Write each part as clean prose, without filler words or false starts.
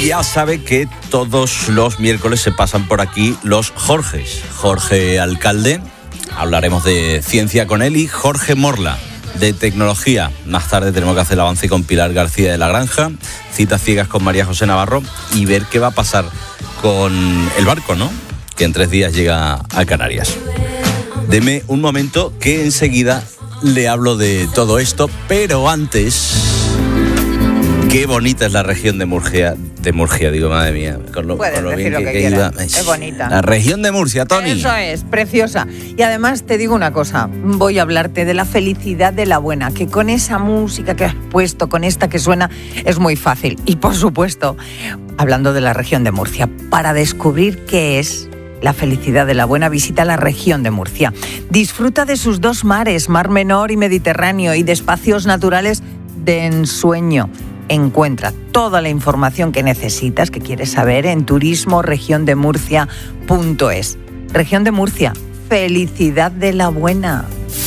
ya sabe que todos los miércoles se pasan por aquí los Jorges. Jorge Alcalde, hablaremos de ciencia con él, y Jorge Morla, de tecnología. Más tarde tenemos que hacer el avance con Pilar García de la Granja, citas ciegas con María José Navarro y ver qué va a pasar con el barco, ¿no?, que en 3 días llega a Canarias. Deme un momento que enseguida le hablo de todo esto, pero antes... Qué bonita es la región de Murcia, digo, madre mía. Con lo bien que iba. Es bonita. La región de Murcia, Tony. Eso es, preciosa. Y además te digo una cosa, voy a hablarte de la felicidad de la buena, que con esa música que has puesto, con esta que suena, es muy fácil. Y por supuesto, hablando de la región de Murcia, para descubrir qué es la felicidad de la buena, visita la región de Murcia. Disfruta de sus 2 mares, Mar Menor y Mediterráneo, y de espacios naturales de ensueño. Encuentra toda la información que necesitas, que quieres saber, en turismoregiondemurcia.es. Región de Murcia, felicidad de la buena.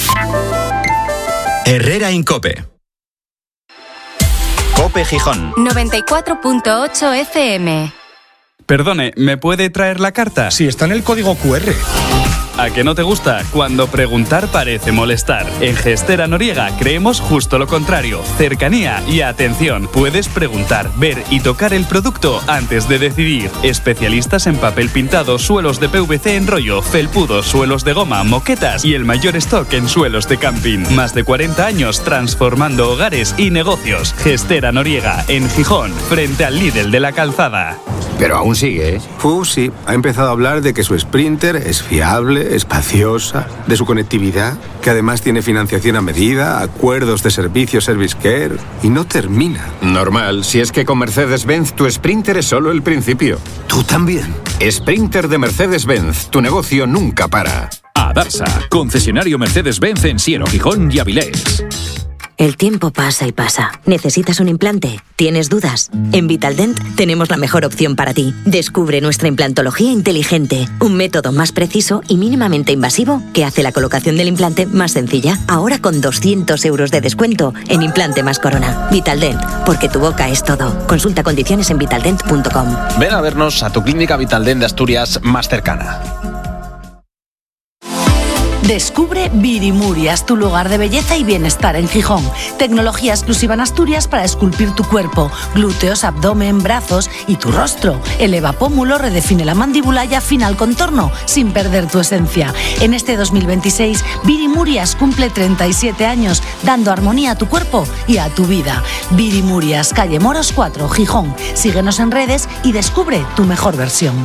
Herrera Incope. Cope Gijón. 94.8 FM. Perdone, ¿me puede traer la carta? Sí, está en el código QR. ¿A que no te gusta? Cuando preguntar parece molestar. En Gestera Noriega creemos justo lo contrario. Cercanía y atención. Puedes preguntar, ver y tocar el producto antes de decidir. Especialistas en papel pintado, suelos de PVC en rollo, felpudos, suelos de goma, moquetas y el mayor stock en suelos de camping. Más de 40 años transformando hogares y negocios. Gestera Noriega, en Gijón, frente al Lidl de la Calzada. Pero aún sigue, ¿eh? Sí, ha empezado a hablar de que su Sprinter es fiable, espaciosa, de su conectividad, que además tiene financiación a medida, acuerdos de servicio Service Care, y no termina. Normal, si es que con Mercedes-Benz tu Sprinter es solo el principio. ¿Tú también? Sprinter de Mercedes-Benz, tu negocio nunca para. Adarsa, concesionario Mercedes-Benz en Siero, Gijón y Avilés. El tiempo pasa y pasa. ¿Necesitas un implante? ¿Tienes dudas? En Vitaldent tenemos la mejor opción para ti. Descubre nuestra implantología inteligente, un método más preciso y mínimamente invasivo que hace la colocación del implante más sencilla. Ahora con 200 euros de descuento en implante más corona. Vitaldent, porque tu boca es todo. Consulta condiciones en vitaldent.com. Ven a vernos a tu clínica Vitaldent de Asturias más cercana. Descubre Virimurias, tu lugar de belleza y bienestar en Gijón. Tecnología exclusiva en Asturias para esculpir tu cuerpo, glúteos, abdomen, brazos y tu rostro. Eleva pómulo, redefine la mandíbula y afina el contorno sin perder tu esencia. En este 2026, Virimurias cumple 37 años, dando armonía a tu cuerpo y a tu vida. Virimurias, calle Moros 4, Gijón. Síguenos en redes y descubre tu mejor versión.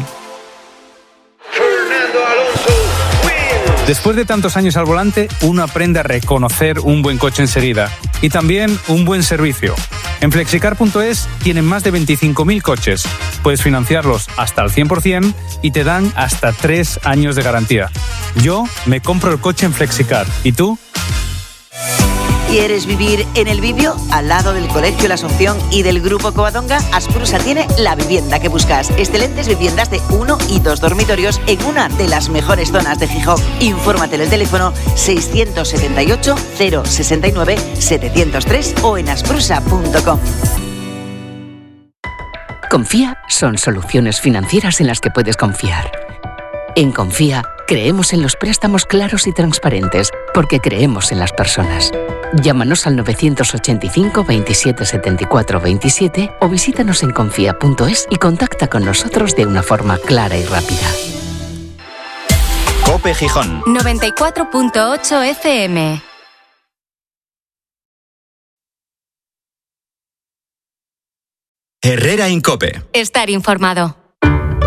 Después de tantos años al volante, uno aprende a reconocer un buen coche enseguida y también un buen servicio. En Flexicar.es tienen más de 25.000 coches. Puedes financiarlos hasta el 100% y te dan hasta 3 años de garantía. Yo me compro el coche en Flexicar. ¿Y tú? ¿Quieres vivir en el Bibio? Al lado del Colegio La Asunción y del Grupo Covadonga, Asprusa tiene la vivienda que buscas. Excelentes viviendas de 1 y 2 dormitorios en una de las mejores zonas de Gijón. Infórmate en el teléfono 678 069 703 o en asprusa.com. Confía son soluciones financieras en las que puedes confiar. En Confía creemos en los préstamos claros y transparentes porque creemos en las personas. Llámanos al 985 27 74 27 o visítanos en confía.es y contacta con nosotros de una forma clara y rápida. Cope Gijón. 94.8 FM. Herrera Incope. Estar informado.